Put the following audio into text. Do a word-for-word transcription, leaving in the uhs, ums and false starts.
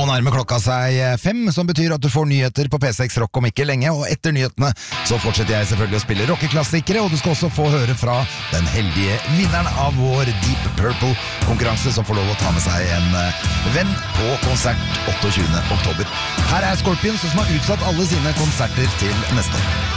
nærmer klokka seg fem, som betyr at du får nyheter på P seks Rock om ikke lenge, og etter nyhetene så fortsetter jeg selvfølgelig å spille rockeklassikere, og du skal også få høre fra den heldige vinneren av vår Deep Purple-konkurranse, som får lov å ta med seg en venn på konsert otteogtyvende oktober. Her er Scorpions, som har utsatt alle sine konserter til neste år.